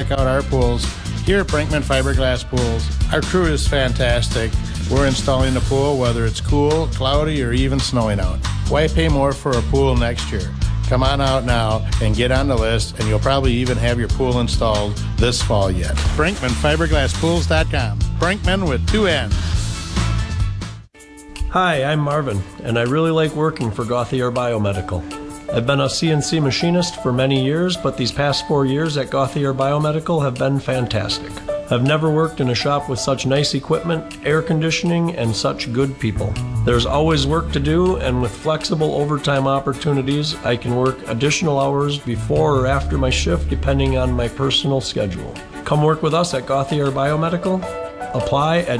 check out our pools here at Brinkman Fiberglass Pools. Our crew is fantastic. We're installing the pool whether it's cool, cloudy, or even snowing out. Why pay more for a pool next year? Come on out now and get on the list, and you'll probably even have your pool installed this fall yet. BrinkmanFiberglassPools.com. Brinkman with 2 N's. Hi, I'm Marvin, and I really like working for Gauthier Biomedical. I've been a CNC machinist for many years, but these past 4 years at Gauthier Biomedical have been fantastic. I've never worked in a shop with such nice equipment, air conditioning, and such good people. There's always work to do, and with flexible overtime opportunities, I can work additional hours before or after my shift depending on my personal schedule. Come work with us at Gauthier Biomedical. Apply at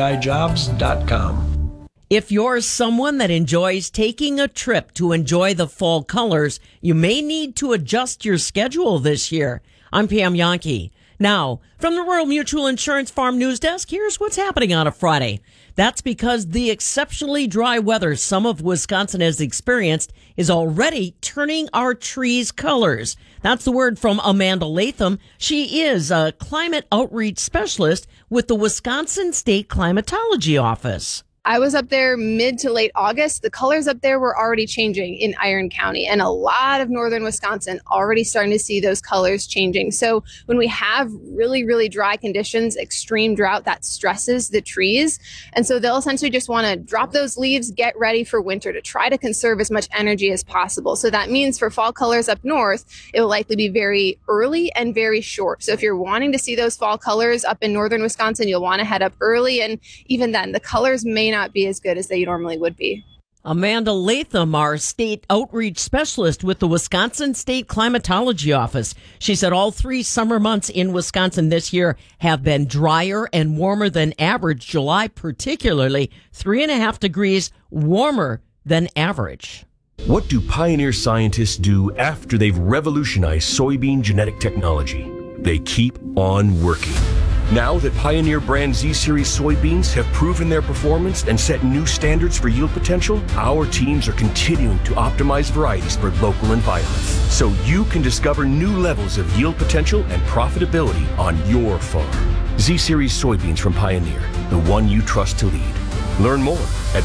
gbijobs.com. If you're someone that enjoys taking a trip to enjoy the fall colors, you may need to adjust your schedule this year. I'm Pam Yankee. Now, from the Rural Mutual Insurance Farm News Desk, here's what's happening on a Friday. That's because the exceptionally dry weather some of Wisconsin has experienced is already turning our trees colors. That's the word from Amanda Latham. She is a climate outreach specialist with the Wisconsin State Climatology Office. I was up there mid to late August. The colors up there were already changing in Iron County, and a lot of northern Wisconsin already starting to see those colors changing. So when we have really, really dry conditions, extreme drought, that stresses the trees. And so they'll essentially just want to drop those leaves, get ready for winter to try to conserve as much energy as possible. So that means for fall colors up north, it will likely be very early and very short. So if you're wanting to see those fall colors up in northern Wisconsin, you'll want to head up early. And even then, the colors may not be as good as they normally would be. Amanda Latham, our state outreach specialist with the Wisconsin State Climatology Office. She said all 3 summer months in Wisconsin this year have been drier and warmer than average. July particularly 3.5 degrees warmer than average. What do Pioneer scientists do after they've revolutionized soybean genetic technology? They keep on working. Now that Pioneer brand Z-Series soybeans have proven their performance and set new standards for yield potential, our teams are continuing to optimize varieties for local environments, so you can discover new levels of yield potential and profitability on your farm. Z-Series soybeans from Pioneer, the one you trust to lead. Learn more at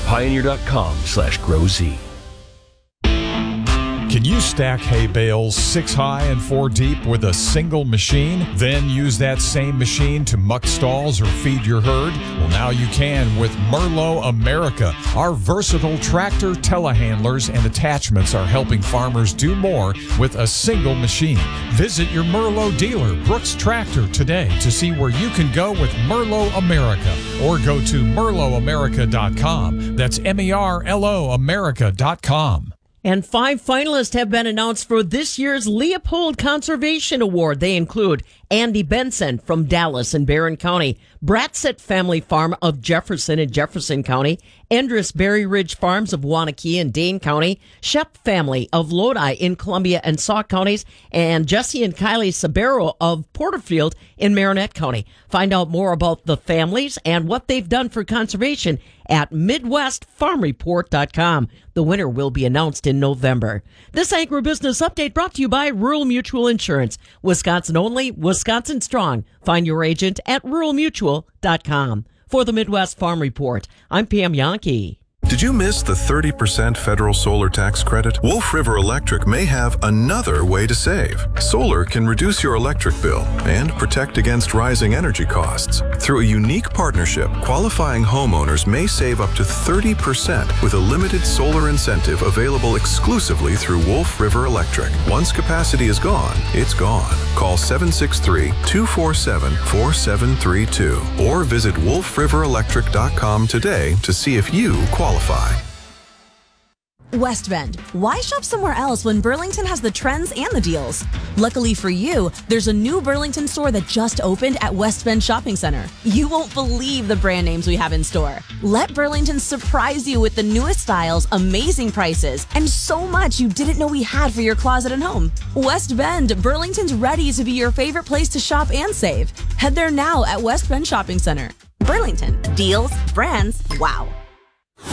pioneer.com/growz. Can you stack hay bales 6 high and 4 deep with a single machine? Then use that same machine to muck stalls or feed your herd? Well, now you can with Merlo America. Our versatile tractor telehandlers and attachments are helping farmers do more with a single machine. Visit your Merlo dealer, Brooks Tractor, today to see where you can go with Merlo America, or go to merloamerica.com. That's MERLO America.com. And 5 finalists have been announced for this year's Leopold Conservation Award. They include Andy Benson from Dallas and Barron County, Bratzett Family Farm of Jefferson in Jefferson County, Endress Berry Ridge Farms of Waunakee in Dane County, Shep Family of Lodi in Columbia and Sauk counties, and Jesse and Kylie Sabero of Porterfield in Marinette County. Find out more about the families and what they've done for conservation at MidwestFarmReport.com. The winner will be announced in November. This agribusiness update brought to you by Rural Mutual Insurance. Wisconsin only, Wisconsin strong. Find your agent at ruralmutual.com. For the Midwest Farm Report, I'm Pam Yankee. Did you miss the 30% federal solar tax credit? Wolf River Electric may have another way to save. Solar can reduce your electric bill and protect against rising energy costs. Through a unique partnership, qualifying homeowners may save up to 30% with a limited solar incentive available exclusively through Wolf River Electric. Once capacity is gone, it's gone. Call 763-247-4732 or visit wolfriverelectric.com today to see if you qualify. West Bend. Why shop somewhere else when Burlington has the trends and the deals? Luckily for you, there's a new Burlington store that just opened at West Bend Shopping Center. You won't believe the brand names we have in store. Let Burlington surprise you with the newest styles, amazing prices, and so much you didn't know we had for your closet and home. West Bend, Burlington's ready to be your favorite place to shop and save. Head there now at West Bend Shopping Center. Burlington. Deals, brands, wow.